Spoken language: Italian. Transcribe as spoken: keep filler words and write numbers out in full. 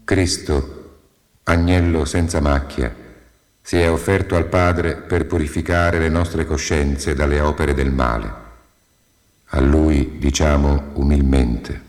Cristo, agnello senza macchia, si è offerto al Padre per purificare le nostre coscienze dalle opere del male. A Lui diciamo umilmente: